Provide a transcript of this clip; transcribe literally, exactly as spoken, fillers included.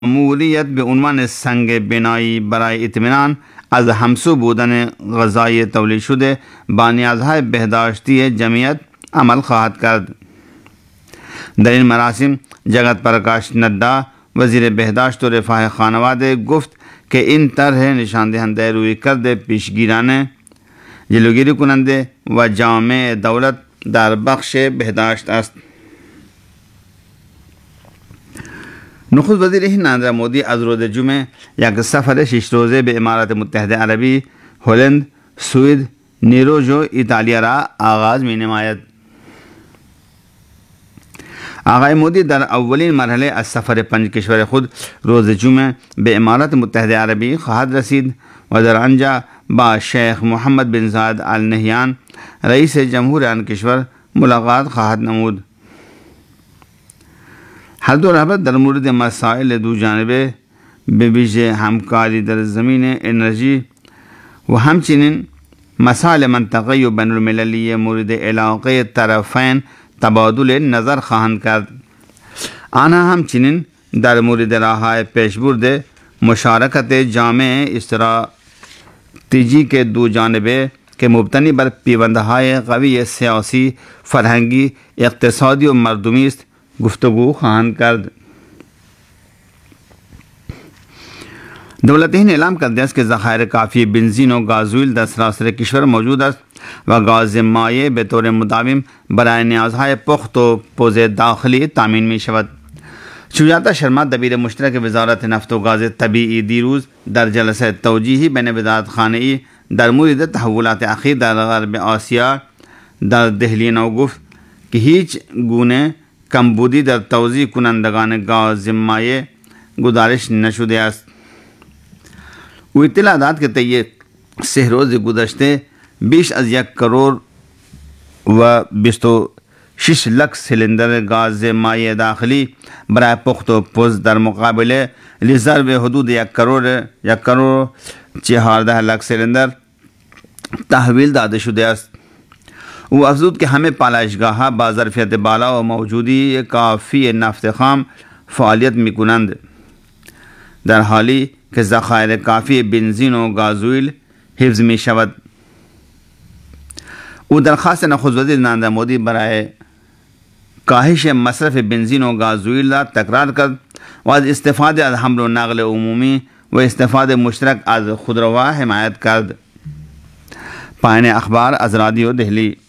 مأموریت به عنوان سنگ بنایی برای اطمینان از همسو بودن غذای تولید شده با نیازهای بهداشتی جمعیت عمل خواهد کرد. در این مراسم جگت پرکاش نڈا وزیر بهداشت و رفاه خانواده گفت که این طرح نشان دهنده رویکرد پیشگیرانه، جلوگیری کننده و جامع دولت در بخش بهداشت است. نخست وزیر هند نریندر مودی از روز جمعه یک سفر شش روزه به امارات متحده عربی، هلند، سوئد، نیروژ و ایتالیا را آغاز می نماید. آقای مودی در اولین مرحله از سفر پنج کشور خود روز جمعه به امارات متحده عربی خواهد رسید و در آنجا با شیخ محمد بن زاید آل نهیان رئیس جمهور آن کشور ملاقات خواهد نمود. هر دو رهبر در مورد مسائل دو جانبه به ویژه همکاری در زمین انرژی و همچنین مسائل منطقه‌ای و بین المللی مورد علاقه طرفین تبادل نظر خواهند کرد. آنها همچنین در مورد راه‌های پیشبرد مشارکت جامع استراتژیک دو جانبه که مبتنی بر پیوندهای قوی سیاسی، فرهنگی، اقتصادی و مردمی است گفتگو خواهند کرد. دولت هند اعلام کرده است که ذخایر کافی بنزین و گازوئیل در سراسر کشور موجود است و گاز مایع به طور مداوم برای نیازهای پخت و پوز داخلی تامین می شود. سجاتا شرما دبیر مشترک وزارت نفت و گاز طبیعی دیروز در جلسه توجیهی بین وزارتخانه‌ای در مورد تحولات اخیر در غرب آسیا در دهلی نو گفت که هیچ گونه کمبودی در توزیع کنندگان گاز مایع گزارش نشده است. او اطلاع داد که طی سه روز گذشته بیش از یک کروڑ و بیست و شش لک سیلندر گاز مایع داخلی برای پخت و پز در مقابل رزرو حدود یک کروڑ یک کروڑ چهارده لک سیلندر تحویل داده شده است. او افزود که همه پالایشگاه ها با ظرفیت بالا و موجودی کافی نفت خام فعالیت می کنند، در حالی که ذخایر کافی بنزین و گازوئیل حفظ می شود. او درخواست نخست وزیر نریندر مودی برای کاهش مصرف بنزین و گازوئیل را تکرار کرد و از استفاده از حمل و نقل عمومی و استفاده مشترک از خودرو حمایت کرد. پایان اخبار از رادیو دهلی.